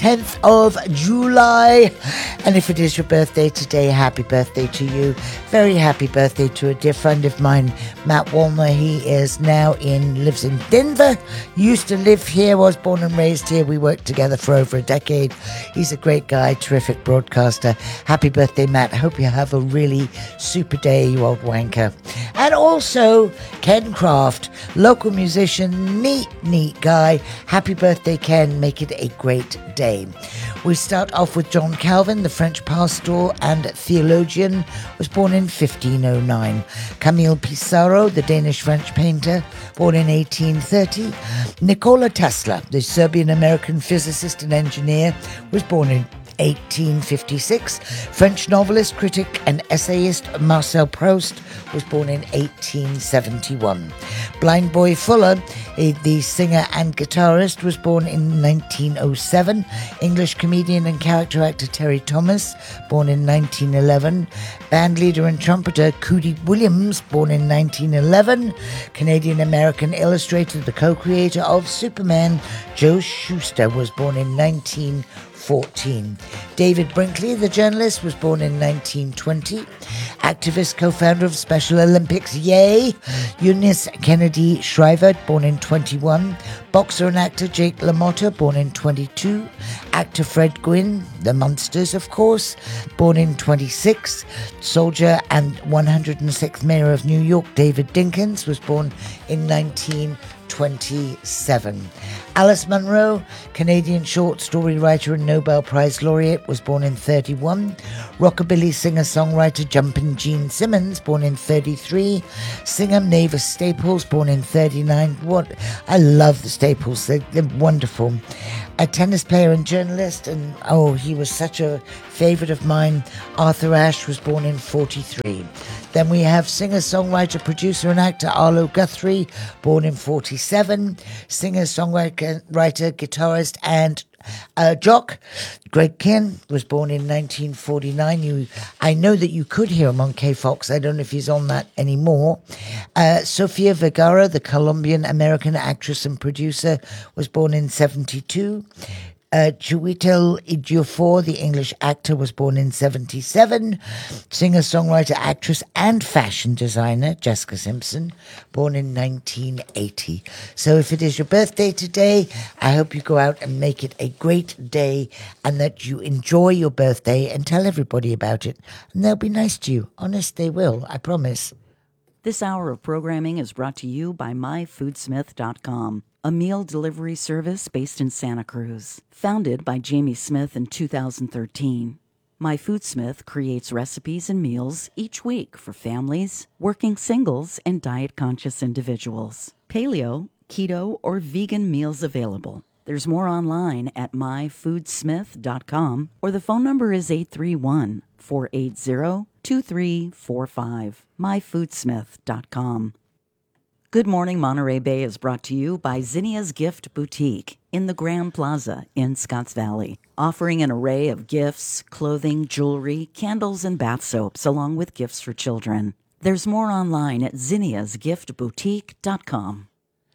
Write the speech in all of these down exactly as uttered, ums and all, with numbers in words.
tenth of July. And if it is your birthday today, happy birthday to you. Very happy birthday to a dear friend of mine, Matt Wallner. He is now in, lives in Denver. Used to live here, was born and raised here. We worked together for over a decade. He's a great guy, terrific broadcaster. Happy birthday, Matt. Hope you have a really super day, you old wanker. And also, Ken Craft, local musician, neat, neat guy. Happy birthday, Ken. Make it a great day. We start off with John Calvin, the French pastor and theologian, was born in fifteen oh nine. Camille Pissarro, the Danish-French painter, born in eighteen thirty. Nikola Tesla, the Serbian-American physicist and engineer, was born in eighteen fifty-six. French novelist, critic and essayist Marcel Proust was born in eighteen seventy-one. Blind Boy Fuller, the singer and guitarist, was born in nineteen oh seven. English comedian and character actor Terry Thomas, born in nineteen eleven. Bandleader and trumpeter Cootie Williams, born in nineteen eleven. Canadian-American illustrator, the co-creator of Superman, Joe Shuster, was born in nineteen fourteen. David Brinkley, the journalist, was born in nineteen twenty. Activist, co-founder of Special Olympics, yay! Eunice Kennedy Shriver, born in twenty-one. Boxer and actor Jake LaMotta, born in twenty-two. Actor Fred Gwynne, the Munsters, of course, born in twenty-six. Soldier and one hundred sixth Mayor of New York, David Dinkins, was born in nineteen twenty-seven. Alice Munro, Canadian short story writer and Nobel Prize laureate, was born in thirty-one. Rockabilly singer-songwriter Jumpin' Gene Simmons, born in thirty-three. Singer Mavis Staples, born in thirty-nine. What I love the Staples, they're, they're wonderful. A tennis player and journalist, and oh, he was such a favourite of mine. Arthur Ashe was born in forty-three. Then we have singer, songwriter, producer and actor Arlo Guthrie, born in forty-seven. Singer, songwriter, writer, guitarist and uh, jock Greg Kihn was born in nineteen forty-nine. You, I know that you could hear him on K-Fox. I don't know if he's on that anymore. Uh, Sofia Vergara, the Colombian-American actress and producer, was born in seventy-two. Uh, Chiwetel Ejiofor, the English actor, was born in seventy-seven. Singer, songwriter, actress, and fashion designer Jessica Simpson, born in nineteen eighty. So if it is your birthday today, I hope you go out and make it a great day and that you enjoy your birthday and tell everybody about it. And they'll be nice to you. Honest, they will. I promise. This hour of programming is brought to you by my food smith dot com, a meal delivery service based in Santa Cruz. Founded by Jamie Smith in two thousand thirteen, MyFoodsmith creates recipes and meals each week for families, working singles, and diet-conscious individuals. Paleo, keto, or vegan meals available. There's more online at my food smith dot com, or the phone number is eight three one, four eight zero, two three four five. my food smith dot com. Good Morning Monterey Bay is brought to you by Zinnia's Gift Boutique in the Grand Plaza in Scotts Valley, offering an array of gifts, clothing, jewelry, candles, and bath soaps, along with gifts for children. There's more online at zinnias gift boutique dot com.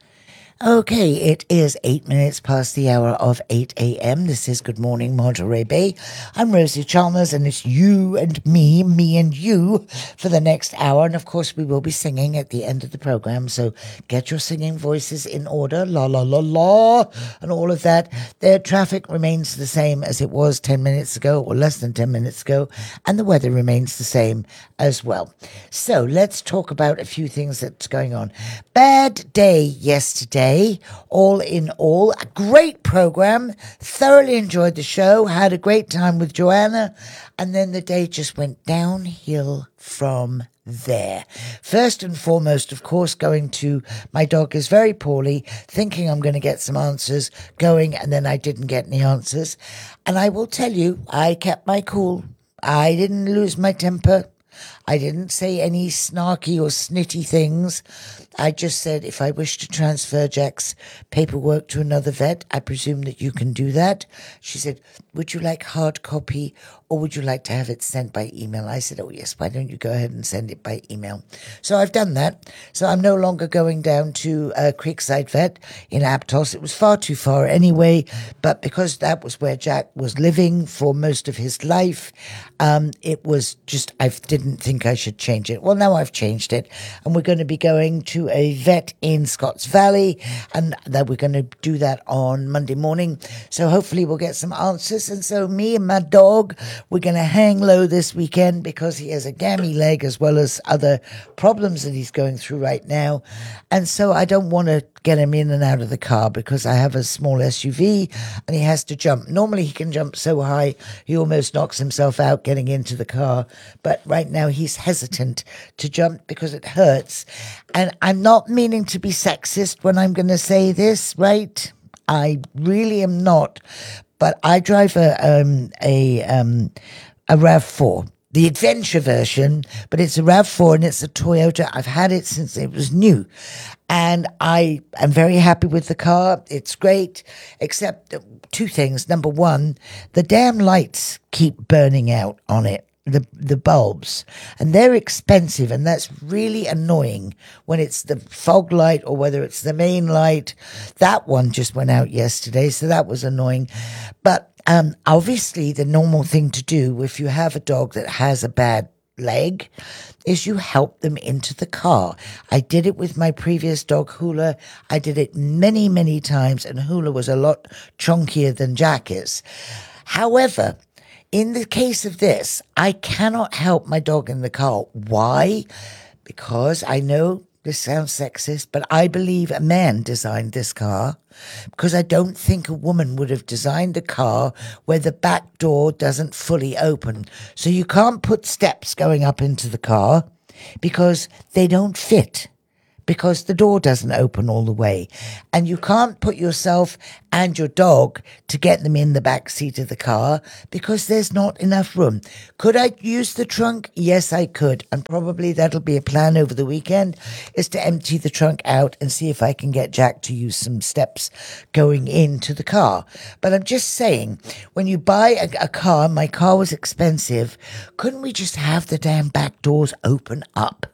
Okay, it is eight minutes past the hour of eight a.m. This is Good Morning Monterey Bay. I'm Rosie Chalmers, and it's you and me, me and you, for the next hour. And of course, we will be singing at the end of the program, so get your singing voices in order, la la la la, and all of that. The traffic remains the same as it was ten minutes ago, or less than ten minutes ago, and the weather remains the same as well. So let's talk about a few things that's going on. Bad day yesterday. All in all, a great program. Thoroughly enjoyed the show. Had a great time with Joanna. And then the day just went downhill from there. First and foremost, of course, going to my dog is very poorly, thinking I'm going to get some answers, going, and then I didn't get any answers. And I will tell you, I kept my cool. I didn't lose my temper. I didn't say any snarky or snitty things. I just said, if I wish to transfer Jack's paperwork to another vet, I presume that you can do that. She said, would you like hard copy or would you like to have it sent by email? I said, oh, yes, why don't you go ahead and send it by email? So I've done that. So I'm no longer going down to uh, Creekside Vet in Aptos. It was far too far anyway, but because that was where Jack was living for most of his life, um, it was just, I didn't think I should change it. Well, now I've changed it, and we're going to be going to a vet in Scotts Valley, and that we're going to do that on Monday morning. So hopefully we'll get some answers. And so me and my dog, we're going to hang low this weekend because he has a gammy leg as well as other problems that he's going through right now. And so I don't want to get him in and out of the car because I have a small S U V and he has to jump. Normally he can jump so high he almost knocks himself out getting into the car. But right now he's hesitant to jump because it hurts. And I'm not meaning to be sexist when I'm going to say this, right? I really am not. But I drive a um, a um, a RAV four, the adventure version, but it's a RAV four and it's a Toyota. I've had it since it was new. And I am very happy with the car. It's great, except two things. Number one, the damn lights keep burning out on it. The the bulbs, and they're expensive, and that's really annoying when it's the fog light or whether it's the main light. That one just went out yesterday, so that was annoying. But um, obviously the normal thing to do if you have a dog that has a bad leg is you help them into the car. I did it with my previous dog, Hula. I did it many, many times, and Hula was a lot chunkier than Jack is. However, in the case of this, I cannot help my dog in the car. Why? Because I know this sounds sexist, but I believe a man designed this car, because I don't think a woman would have designed a car where the back door doesn't fully open. So you can't put steps going up into the car because they don't fit, because the door doesn't open all the way. And you can't put yourself and your dog to get them in the back seat of the car because there's not enough room. Could I use the trunk? Yes, I could. And probably that'll be a plan over the weekend, is to empty the trunk out and see if I can get Jack to use some steps going into the car. But I'm just saying, when you buy a, a car, my car was expensive, couldn't we just have the damn back doors open up?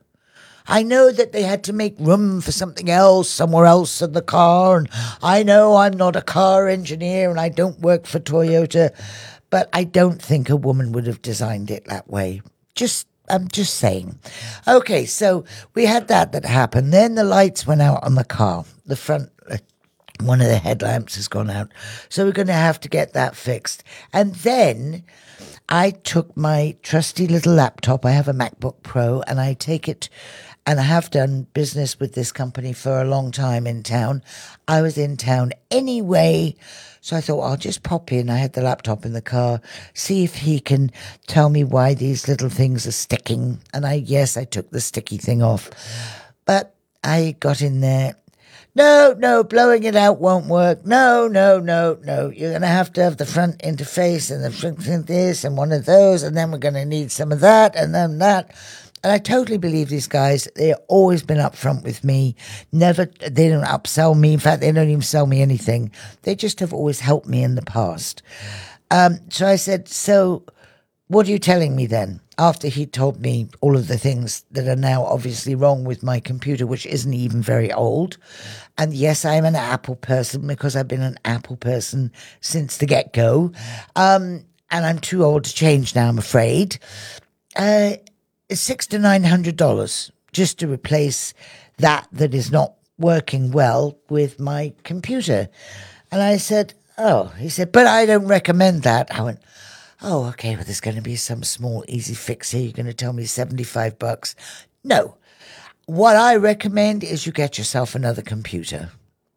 I know that they had to make room for something else somewhere else in the car, and I know I'm not a car engineer and I don't work for Toyota, but I don't think a woman would have designed it that way. Just, I'm just saying. Okay, so we had that that happened. Then the lights went out on the car. The front, uh, one of the headlamps has gone out. So we're going to have to get that fixed. And then I took my trusty little laptop. I have a MacBook Pro, and I take it, and I have done business with this company for a long time in town. I was in town anyway, so I thought, I'll just pop in. I had the laptop in the car, see if he can tell me why these little things are sticking. And I, yes, I took the sticky thing off. But I got in there. No, no, blowing it out won't work. No, no, no, no. You're going to have to have the front interface and the front this and one of those, and then we're going to need some of that and then that. And I totally believe these guys. They've always been upfront with me. Never, they don't upsell me. In fact, they don't even sell me anything. They just have always helped me in the past. Um, so I said, so what are you telling me then? After he told me all of the things that are now obviously wrong with my computer, which isn't even very old. And yes, I'm an Apple person because I've been an Apple person since the get-go. Um, and I'm too old to change now, I'm afraid. Uh, it's six to nine hundred dollars just to replace that that is not working well with my computer. And I said, oh, he said, but I don't recommend that. I went, oh, okay, well, there's going to be some small easy fix here. You're going to tell me seventy-five bucks. No. What I recommend is you get yourself another computer.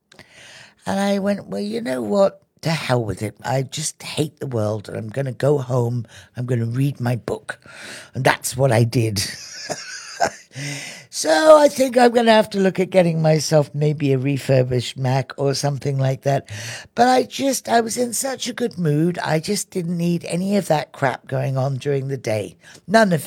And I went, well, you know what? To hell with it. I just hate the world. And I'm going to go home. I'm going to read my book. And that's what I did. So I think I'm going to have to look at getting myself maybe a refurbished Mac or something like that. But I just, I was in such a good mood. I just didn't need any of that crap going on during the day. None of it.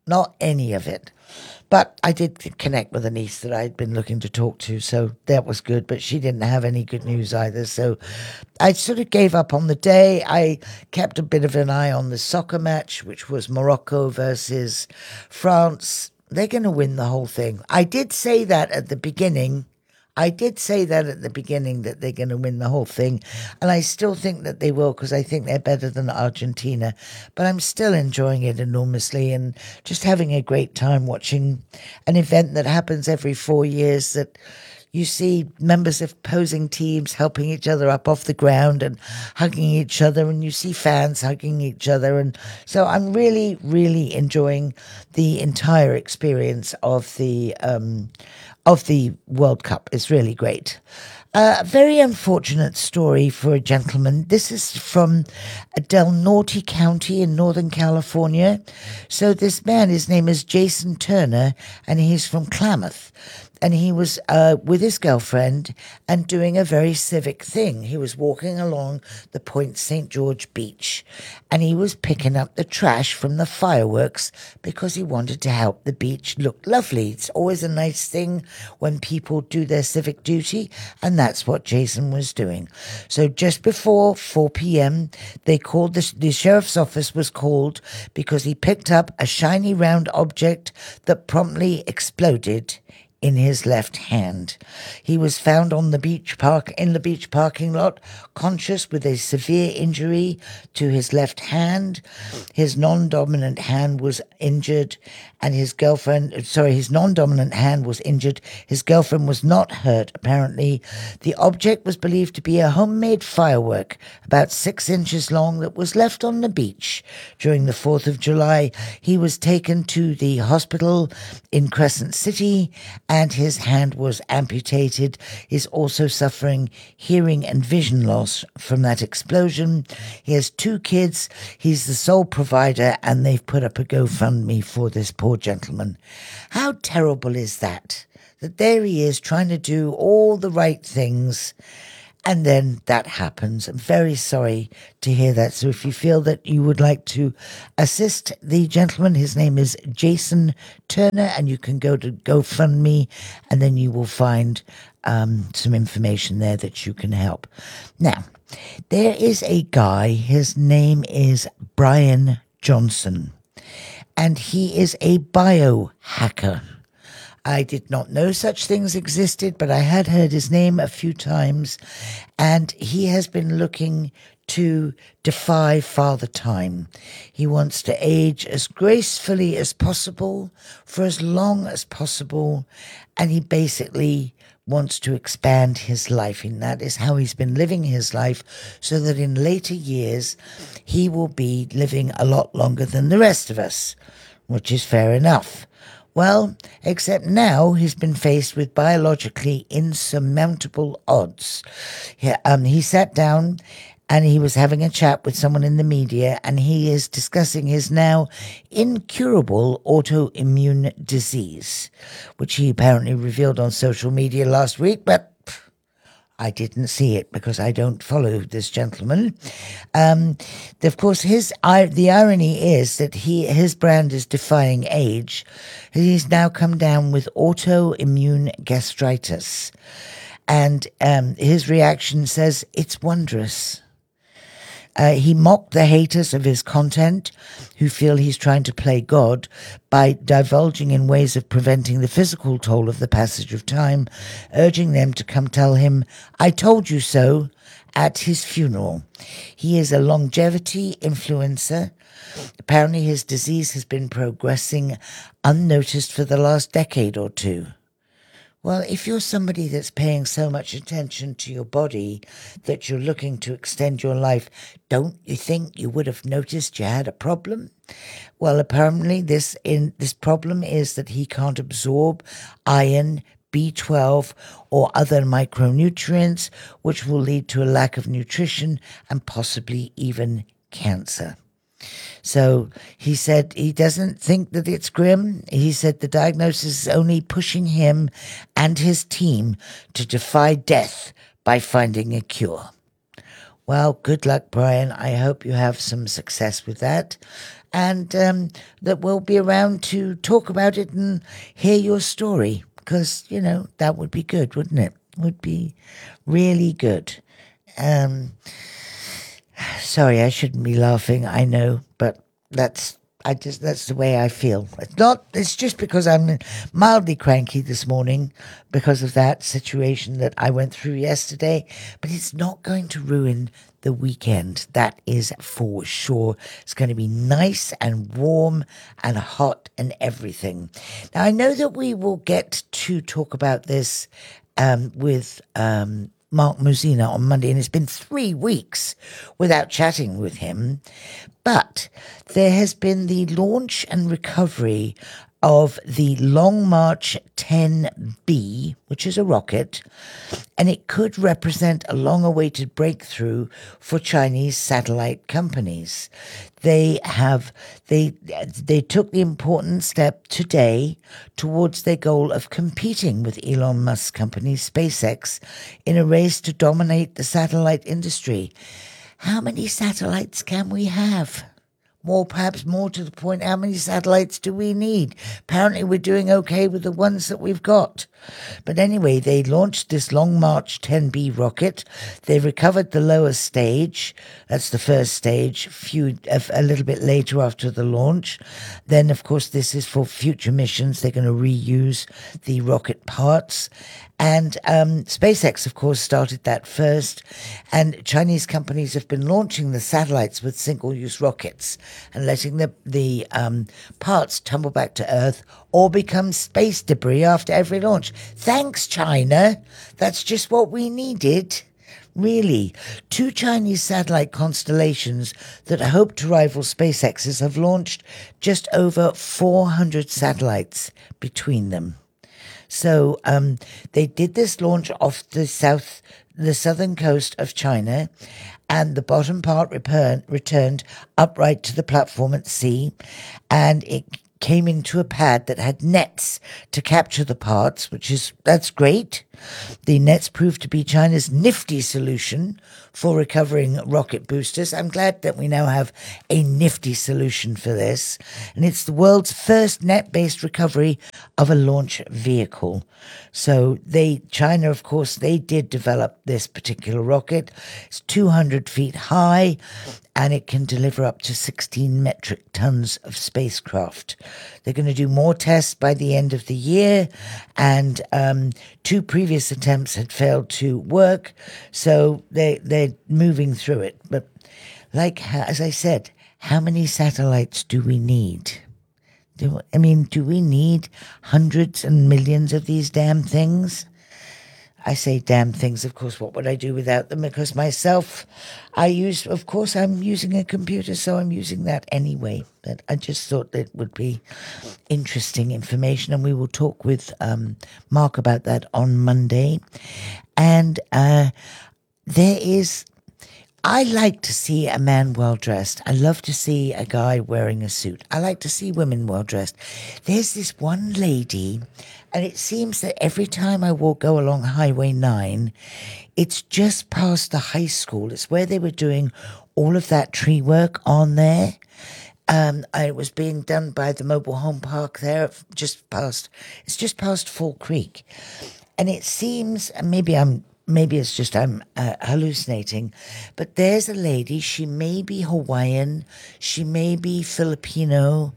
not any of it. But I did connect with a niece that I'd been looking to talk to, so that was good. But she didn't have any good news either. So I sort of gave up on the day. I kept a bit of an eye on the soccer match, which was Morocco versus France. They're going to win the whole thing. I did say that at the beginning. I did say that at the beginning that they're going to win the whole thing, and I still think that they will because I think they're better than Argentina, but I'm still enjoying it enormously and just having a great time watching an event that happens every four years that you see members of opposing teams helping each other up off the ground and hugging each other, and you see fans hugging each other. And so I'm really, really enjoying the entire experience of the um, of the World Cup. It's really great. Uh, a very unfortunate story for a gentleman. This is from Del Norte County in Northern California. So this man, his name is Jason Turner, and he's from Klamath. And he was uh, with his girlfriend and doing a very civic thing. He was walking along the Point Saint George beach, and he was picking up the trash from the fireworks because he wanted to help the beach look lovely. It's always a nice thing when people do their civic duty, and that's what Jason was doing. So just before four p.m., they called the, the sheriff's office was called because he picked up a shiny round object that promptly exploded in his left hand. He was found on the beach park in the beach parking lot, conscious with a severe injury to his left hand. His non-dominant hand was injured, and his girlfriend, sorry, his non-dominant hand was injured. His girlfriend was not hurt, apparently. The object was believed to be a homemade firework about six inches long that was left on the beach during the fourth of July. He was taken to the hospital in Crescent City, and his hand was amputated. He's also suffering hearing and vision loss from that explosion. He has two kids. He's the sole provider, and they've put up a GoFundMe for this poor gentleman. How terrible is that? That there he is trying to do all the right things, and then that happens. I'm very sorry to hear that. So if you feel that you would like to assist the gentleman, his name is Jason Turner, and you can go to GoFundMe, and then you will find um, some information there that you can help. Now, there is a guy, his name is Brian Johnson, and he is a biohacker. I did not know such things existed, but I had heard his name a few times, and he has been looking to defy Father Time. He wants to age as gracefully as possible for as long as possible, and he basically wants to expand his life, and that is how he's been living his life, so that in later years he will be living a lot longer than the rest of us, which is fair enough. Well, except now he's been faced with biologically insurmountable odds. He, um, he sat down and he was having a chat with someone in the media, and he is discussing his now incurable autoimmune disease, which he apparently revealed on social media last week, but I didn't see it because I don't follow this gentleman. Um, of course, his I, the irony is that he his brand is defying age. He's now come down with autoimmune gastritis, and um, his reaction says it's wondrous. Uh, he mocked the haters of his content who feel he's trying to play God by divulging in ways of preventing the physical toll of the passage of time, urging them to come tell him, "I told you so," at his funeral. He is a longevity influencer. Apparently his disease has been progressing unnoticed for the last decade or two. Well, if you're somebody that's paying so much attention to your body that you're looking to extend your life, don't you think you would have noticed you had a problem? Well, apparently this in this problem is that he can't absorb iron, B twelve, or other micronutrients, which will lead to a lack of nutrition and possibly even cancer. So he said he doesn't think that it's grim. He said the diagnosis is only pushing him and his team to defy death by finding a cure. Well, good luck, Brian. I hope you have some success with that. And um, that we'll be around to talk about it and hear your story. Because, you know, that would be good, wouldn't it? Would be really good. Um, sorry, I shouldn't be laughing, I know, but that's I just that's the way I feel. It's not it's just because I'm mildly cranky this morning because of that situation that I went through yesterday, but it's not going to ruin the weekend. That is for sure. It's going to be nice and warm and hot and everything. Now I know that we will get to talk about this um, with um, Mark Musina on Monday, and it's been three weeks without chatting with him. But there has been the launch and recovery of the Long March ten B, which is a rocket, and it could represent a long-awaited breakthrough for Chinese satellite companies. They have they they took the important step today towards their goal of competing with Elon Musk's company SpaceX in a race to dominate the satellite industry. How many satellites can we have? More, perhaps more to the point, how many satellites do we need? Apparently we're doing okay with the ones that we've got. But anyway, they launched this Long March ten B rocket. They recovered the lower stage. That's the first stage, few, a little bit later after the launch. Then, of course, this is for future missions. They're going to reuse the rocket parts. And um, SpaceX, of course, started that first. And Chinese companies have been launching the satellites with single-use rockets and letting the, the um, parts tumble back to Earth or become space debris after every launch. Thanks, China. That's just what we needed. Really, two Chinese satellite constellations that hope to rival SpaceX's have launched just over four hundred satellites between them. So um, they did this launch off the south, the southern coast of China, and the bottom part return, returned upright to the platform at sea, and it came into a pad that had nets to capture the parts, which is, that's great. The nets proved to be China's nifty solution for recovering rocket boosters. I'm glad that we now have a nifty solution for this. And it's the world's first net-based recovery of a launch vehicle. So they, China, of course, they did develop this particular rocket. It's two hundred feet high, and it can deliver up to sixteen metric tons of spacecraft. They're going to do more tests by the end of the year, and um, two previous attempts had failed to work, so they, they're moving through it. But like, as I said, how many satellites do we need? Do, I mean, do we need hundreds and millions of these damn things? I say damn things, of course, what would I do without them? Because myself, I use, of course, I'm using a computer, so I'm using that anyway. But I just thought that would be interesting information, and we will talk with um, Mark about that on Monday. And uh, there is, I like to see a man well-dressed. I love to see a guy wearing a suit. I like to see women well-dressed. There's this one lady, and it seems that every time I walk, go along Highway nine, it's just past the high school. It's where they were doing all of that tree work on there. Um, it was being done by the mobile home park there, just past, it's just past Fall Creek. And it seems, maybe I'm Maybe it's just I'm uh, hallucinating, but there's a lady, she may be Hawaiian, she may be Filipino,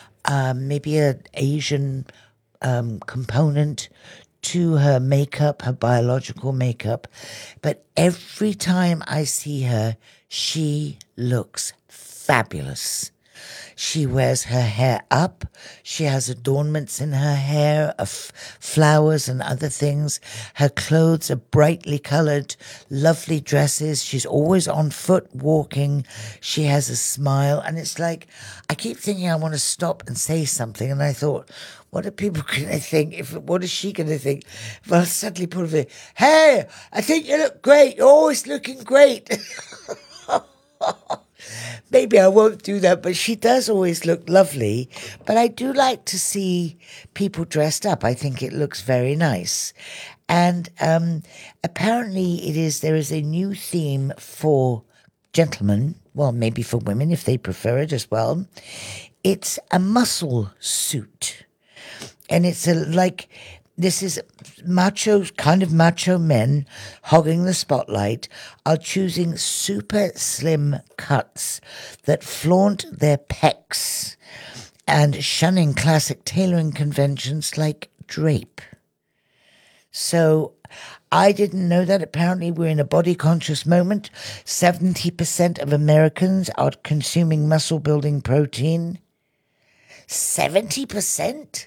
um, maybe an Asian um, component to her makeup, her biological makeup, but every time I see her, she looks fabulous. She wears her hair up. She has adornments in her hair of flowers and other things. Her clothes are brightly colored, lovely dresses. She's always on foot walking. She has a smile. And it's like, I keep thinking I want to stop and say something. And I thought, what are people going to think? If What is she going to think? If I suddenly put her, hey, I think you look great. You're always looking great. Maybe I won't do that, but she does always look lovely. But I do like to see people dressed up. I think it looks very nice. And um, apparently it is there is a new theme for gentlemen, well, maybe for women if they prefer it as well. It's a muscle suit. And it's a, like, this is macho, kind of macho men hogging the spotlight are choosing super slim cuts that flaunt their pecs and shunning classic tailoring conventions like drape. So I didn't know that. Apparently we're in a body conscious moment. seventy percent of Americans are consuming muscle building protein. seventy percent?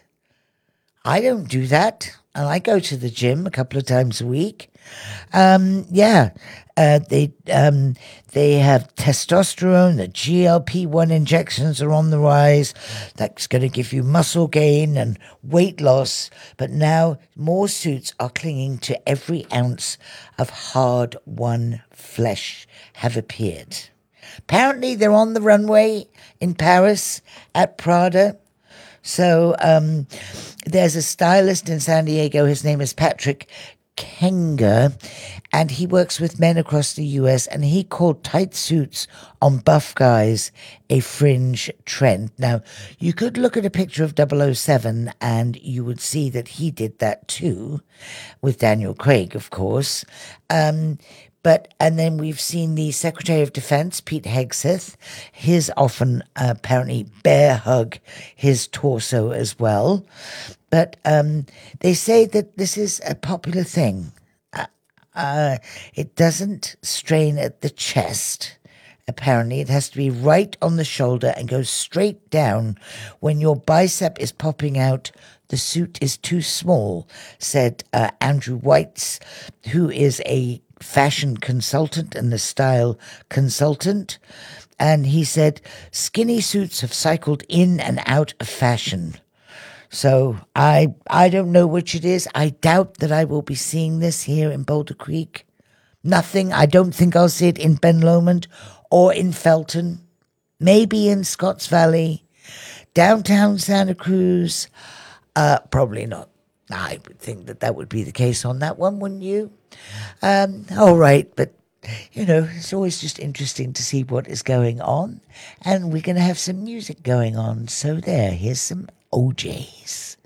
I don't do that. And I go to the gym a couple of times a week. Um, yeah, uh, they um, they have testosterone. The G L P one injections are on the rise. That's going to give you muscle gain and weight loss. But now more suits are clinging to every ounce of hard-won flesh have appeared. Apparently, they're on the runway in Paris at Prada. So um, there's a stylist in San Diego. His name is Patrick Kenger, and he works with men across the U S, and he called tight suits on buff guys a fringe trend. Now, you could look at a picture of double oh seven and you would see that he did that too, with Daniel Craig, of course. Um, But, and then we've seen the Secretary of Defense, Pete Hegseth, his often uh, apparently bear hug his torso as well. But um, they say that this is a popular thing. Uh, uh, it doesn't strain at the chest. Apparently, it has to be right on the shoulder and goes straight down. When your bicep is popping out, the suit is too small, said uh, Andrew Weitz, who is a fashion consultant and the style consultant. And he said, skinny suits have cycled in and out of fashion. So I I don't know which it is. I doubt that I will be seeing this here in Boulder Creek. Nothing. I don't think I'll see it in Ben Lomond or in Felton. Maybe in Scotts Valley. Downtown Santa Cruz. Uh, probably not. I would think that that would be the case on that one, wouldn't you? Um, all right, but, you know, it's always just interesting to see what is going on. And we're going to have some music going on. So there, here's some O Js.